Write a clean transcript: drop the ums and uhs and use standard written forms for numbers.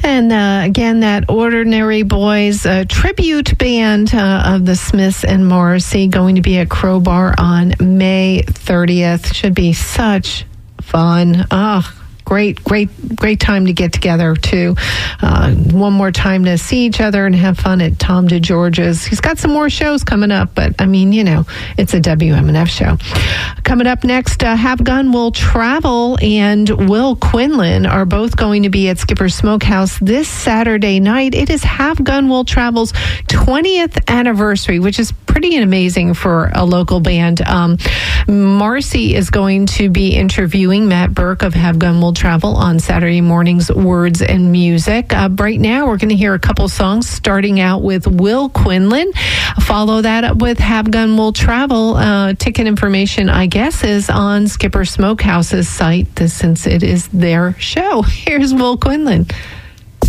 And again, that Ordinary Boys tribute band of the Smiths and Morrissey going to be at Crowbar on May 30th. Should be such fun. Great time to get together too. One more time to see each other and have fun at Tom DeGeorge's. He's got some more shows coming up, but I mean, it's a WMNF show. Coming up next, Have Gun Will Travel and Will Quinlan are both going to be at Skipper's Smokehouse this Saturday night. It is Have Gun Will Travel's 20th anniversary, which is pretty amazing for a local band. Marcy is going to be interviewing Matt Burke of Have Gun Will Travel on Saturday morning's Words and Music. Right now, we're going to hear a couple songs, starting out with Will Quinlan. Follow that up with Have Gun Will Travel. Ticket information, I guess, is on Skipper Smokehouse's site, since it is their show. Here's Will Quinlan.